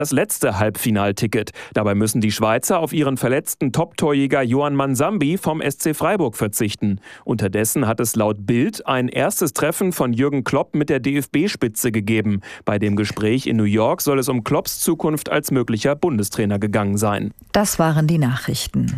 das letzte Halbfinalticket. Dabei müssen die Schweizer auf ihren verletzten Top-Torjäger Yohan Mansambi vom SC Freiburg verzichten. Unterdessen hat es laut Bild ein erstes Treffen von Jürgen Klopp mit der DFB-Spitze gegeben. Bei dem Gespräch in New York soll es um Klopps Zukunft als möglicher Bundestrainer gegangen sein. Das waren die Nachrichten.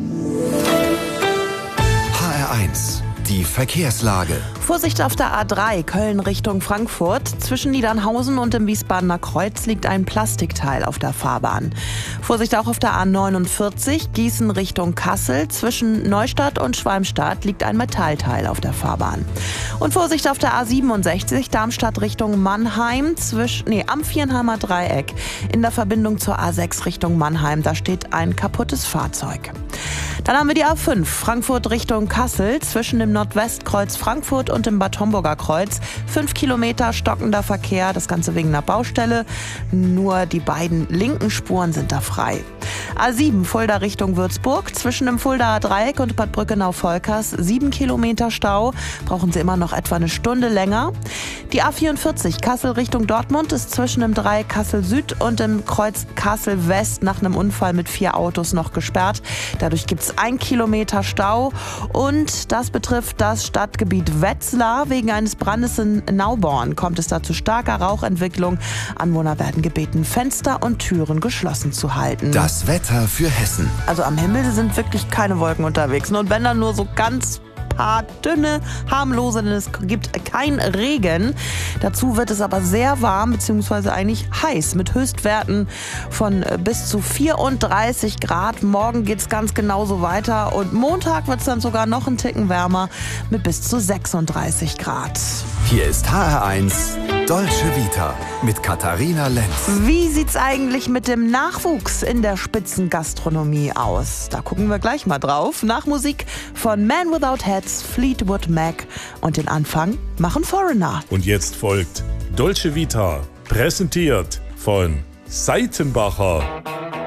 HR1, die Verkehrslage. Vorsicht auf der A3 Köln Richtung Frankfurt. Zwischen Niedernhausen und dem Wiesbadener Kreuz liegt ein Plastikteil auf der Fahrbahn. Vorsicht auch auf der A49 Gießen Richtung Kassel. Zwischen Neustadt und Schwalmstadt liegt ein Metallteil auf der Fahrbahn. Und Vorsicht auf der A67 Darmstadt Richtung Mannheim. Am Viernheimer Dreieck in der Verbindung zur A6 Richtung Mannheim. Da steht ein kaputtes Fahrzeug. Dann haben wir die A5 Frankfurt Richtung Kassel. Zwischen dem Nordwestkreuz Frankfurt und dem Bad Homburger Kreuz. 5 Kilometer stockender Verkehr, das Ganze wegen einer Baustelle. Nur die beiden linken Spuren sind da frei. A7 Fulda Richtung Würzburg. Zwischen dem Fuldaer Dreieck und Bad Brückenau-Volkers 7 Kilometer Stau. Brauchen Sie immer noch etwa eine Stunde länger. Die A44 Kassel Richtung Dortmund ist zwischen dem Dreieck Kassel Süd und dem Kreuz Kassel West nach einem Unfall mit 4 Autos noch gesperrt. Dadurch gibt es 1 Kilometer Stau. Und das betrifft das Stadtgebiet Wetzlar. Wegen eines Brandes in Nauborn kommt es da zu starker Rauchentwicklung. Anwohner werden gebeten, Fenster und Türen geschlossen zu halten. Das Wetter für Hessen. Also am Himmel sind wirklich keine Wolken unterwegs. Und wenn dann nur so ganz paar dünne, harmlose, denn es gibt kein Regen. Dazu wird es aber sehr warm, beziehungsweise eigentlich heiß, mit Höchstwerten von bis zu 34 Grad. Morgen geht es ganz genauso weiter und Montag wird es dann sogar noch einen Ticken wärmer mit bis zu 36 Grad. Hier ist HR1 Dolce Vita mit Katharina Lenz. Wie sieht's eigentlich mit dem Nachwuchs in der Spitzengastronomie aus? Da gucken wir gleich mal drauf. Nach Musik von Man Without Hats, Fleetwood Mac und den Anfang machen Foreigner. Und jetzt folgt Dolce Vita, präsentiert von Seitenbacher.